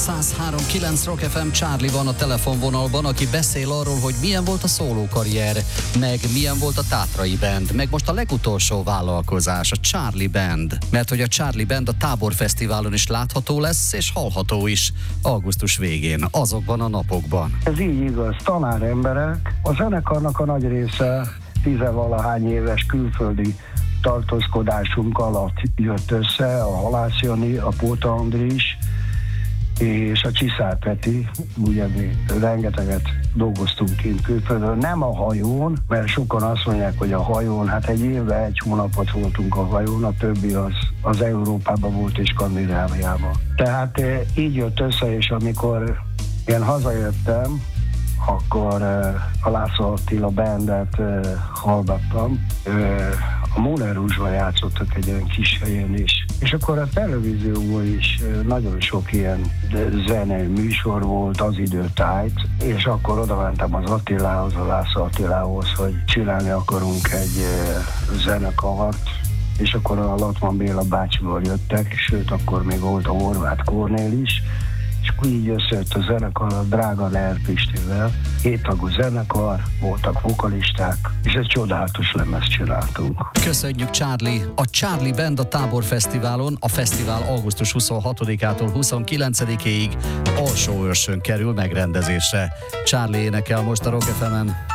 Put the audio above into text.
103.9 Rock FM. Charlie van a telefonvonalban, aki beszél arról, hogy milyen volt a szólókarrier, meg milyen volt a Tátrai Band, meg most a legutolsó vállalkozás, a Charlie Band. Mert hogy a Charlie Band a Tábor Fesztiválon is látható lesz, és hallható is augusztus végén, azokban a napokban. Ez így igaz, tanáremberek. A zenekarnak a nagy része 10-valahány éves külföldi tartózkodásunk alatt jött össze, a Halász Jani, a Póta Andris és a Csiszár Peti. Ugye mi rengeteget dolgoztunk kint külföldön, nem a hajón, mert sokan azt mondják, hogy a hajón, hát egy évben 1 hónapot voltunk a hajón, a többi az Európában volt és Skandináviában. Tehát így jött össze, és amikor én hazajöttem, akkor a László Attila bandet hallgattam. A Mónerúzsban játszottak egy olyan kis helyen is. És akkor a televízióban is nagyon sok ilyen zenei műsor volt, az időtájt, és akkor oda mentem az Attilához, a László Attilához, hogy csinálni akarunk egy zenekart, és akkor a Latman Béla bácsival jöttek, sőt akkor még volt a Horváth Kornél is, és akkor így összejött a zenekar a drága Leher Pistivel. 7 tagú zenekar, voltak vokalisták, és egy csodálatos lemezt csináltunk. Köszönjük, Charlie! A Charlie Band a Tábor Fesztiválon, a fesztivál augusztus 26-ától 29-éig Alsóőrsön kerül megrendezésre. Charlie énekel most a Rock FM-en.